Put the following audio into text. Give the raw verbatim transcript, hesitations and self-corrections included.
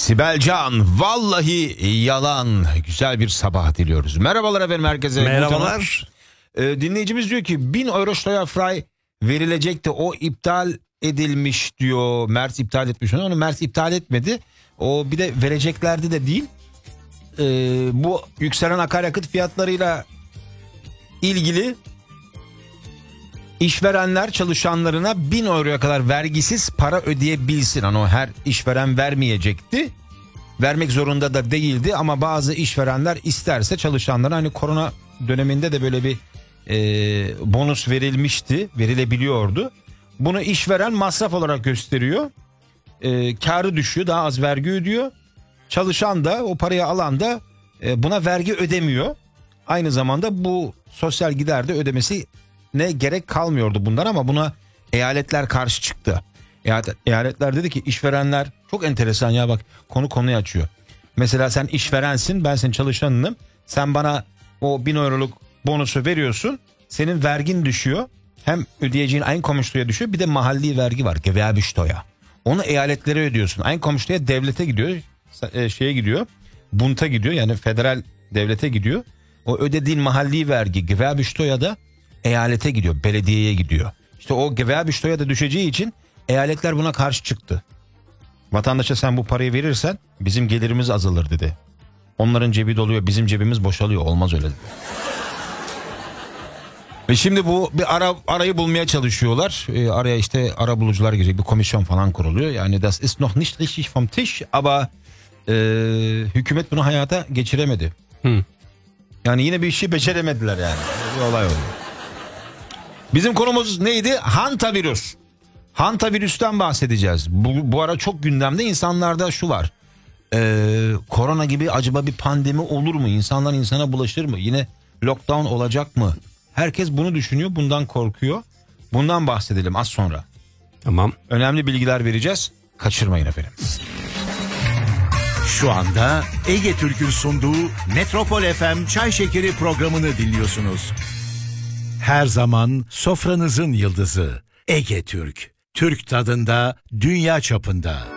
Sibel Can, vallahi yalan. Güzel bir sabah diliyoruz. Merhabalar efendim herkese. Merhabalar. Ee, dinleyicimiz diyor ki bin euro Steuerfrei verilecekti. O iptal edilmiş diyor. Mert iptal etmiş onu. Onu Mert iptal etmedi. O bir de vereceklerdi de değil. Ee, bu yükselen akaryakıt fiyatlarıyla ilgili işverenler çalışanlarına bin euroya kadar vergisiz para ödeyebilsin. Hani o her işveren vermeyecekti. Vermek zorunda da değildi ama bazı işverenler isterse çalışanlara, hani korona döneminde de böyle bir e, bonus verilmişti, verilebiliyordu. Bunu işveren masraf olarak gösteriyor. E, karı düşüyor, daha az vergi ödüyor. Çalışan da, o parayı alan da e, buna vergi ödemiyor. Aynı zamanda bu sosyal gider de ödemesi ne gerek kalmıyordu bunlar ama buna eyaletler karşı çıktı. Eyaletler dedi ki işverenler çok enteresan ya, bak konu konuyu açıyor. Mesela sen işverensin, ben senin çalışanınım. Sen bana o bin euroluk bonusu veriyorsun. Senin vergin düşüyor. Hem ödeyeceğin Einkommensteuer düşüyor, bir de mahalli vergi var, Gewerbesteuer. Onu eyaletlere ödüyorsun. Einkommensteuer devlete gidiyor, şeye gidiyor, Bund'a gidiyor, yani federal devlete gidiyor. O ödediğin mahalli vergi Gewerbesteuer da eyalete gidiyor, belediyeye gidiyor. İşte o Gewerbesteuer da düşeceği için eyaletler buna karşı çıktı. Vatandaşa sen bu parayı verirsen bizim gelirimiz azalır dedi. Onların cebi doluyor, bizim cebimiz boşalıyor. Olmaz öyle dedi. Ve şimdi bu bir ara arayı bulmaya çalışıyorlar. E, araya işte ara bulucular girecek, bir komisyon falan kuruluyor. Yani das ist noch nicht richtig vom Tisch, ama e, hükümet bunu hayata geçiremedi. Hı. Yani yine bir işi beceremediler yani. Bir olay oldu. Bizim konumuz neydi? Hantavirüs. Hantavirüsten bahsedeceğiz. Bu, bu ara çok gündemde, insanlarda şu var. Ee, korona gibi acaba bir pandemi olur mu? İnsanlar insana bulaşır mı? Yine lockdown olacak mı? Herkes bunu düşünüyor, bundan korkuyor. Bundan bahsedelim az sonra. Tamam. Önemli bilgiler vereceğiz. Kaçırmayın efendim. Şu anda Ege Türk'ün sunduğu Metropol F M Çay Şekeri programını dinliyorsunuz. Her zaman sofranızın yıldızı Ege Türk. Türk tadında, dünya çapında.